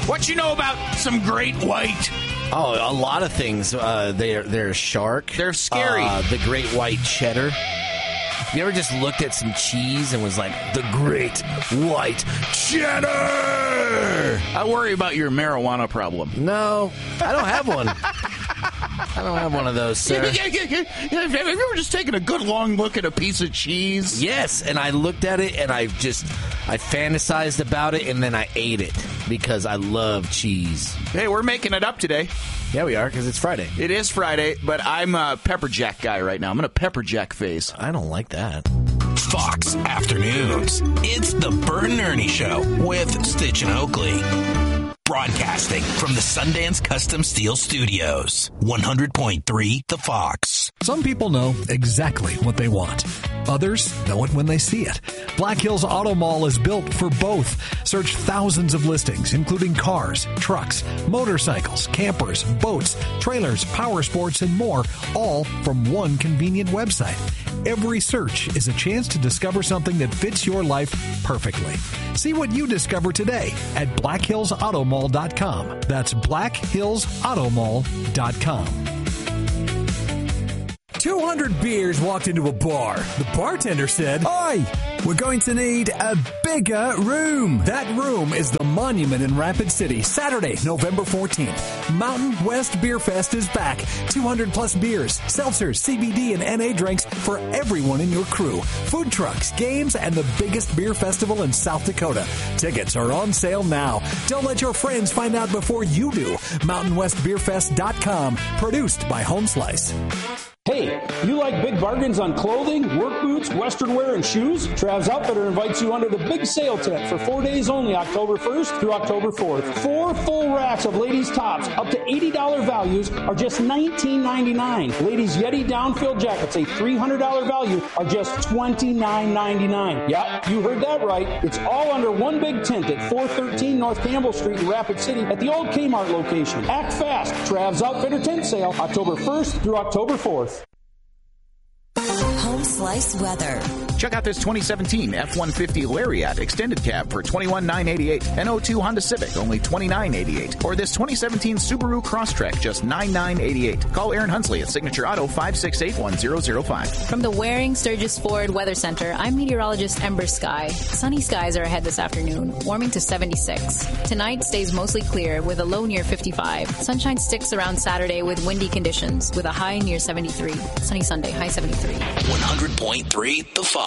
What you know about some great white? Oh, a lot of things. They're shark. They're scary. The great white cheddar. You ever just looked at some cheese and was like, the great white cheddar? I worry about your marijuana problem. No, I don't have one. I don't have one of those, sir. Have you ever just taken a good long look at a piece of cheese? Yes, and I looked at it and I fantasized about it and then I ate it because I love cheese. Hey, we're making it up today. Yeah, we are, because it's Friday. It is Friday, but I'm a pepper jack guy right now. I'm in a pepper jack phase. I don't like that. Fox Afternoons. It's the Bert and Ernie Show with Stitch and Oakley. Broadcasting from the Sundance Custom Steel Studios. 100.3 The Fox. Some people know exactly what they want. Others know it when they see it. Black Hills Auto Mall is built for both. Search thousands of listings, including cars, trucks, motorcycles, campers, boats, trailers, power sports, and more, all from one convenient website. Every search is a chance to discover something that fits your life perfectly. See what you discover today at blackhillsautomall.com. That's blackhillsautomall.com. 200 beers walked into a bar. The bartender said, "Oi, we're going to need a bigger room." That room is the Monument in Rapid City, Saturday, November 14th. Mountain West Beer Fest is back. 200 plus beers, seltzers, CBD, and NA drinks for everyone in your crew. Food trucks, games, and the biggest beer festival in South Dakota. Tickets are on sale now. Don't let your friends find out before you do. MountainWestBeerFest.com. Produced by Home Slice. Hey, you like big bargains on clothing, work boots, western wear, and shoes? Trav's Outfitter invites you under the big sale tent for 4 days only, October 1st through October 4th. 4 full racks of ladies' tops up to $80 values are just $19.99. Ladies' Yeti downfill jackets, a $300 value, are just $29.99. Yep, you heard that right. It's all under one big tent at 413 North Campbell Street in Rapid City at the old Kmart location. Act fast. Trav's Outfitter tent sale, October 1st through October 4th. Home Slice weather. Check out this 2017 F-150 Lariat extended cab for $21,988. An 02 Honda Civic, only $29,888. Or this 2017 Subaru Crosstrek, just $9,988. Call Aaron Hunsley at Signature Auto 568-1005. From the Waring Sturgis Ford Weather Center, I'm meteorologist Ember Sky. Sunny skies are ahead this afternoon, warming to 76. Tonight stays mostly clear with a low near 55. Sunshine sticks around Saturday with windy conditions with a high near 73. Sunny Sunday, high 73. 100.3 The Fox.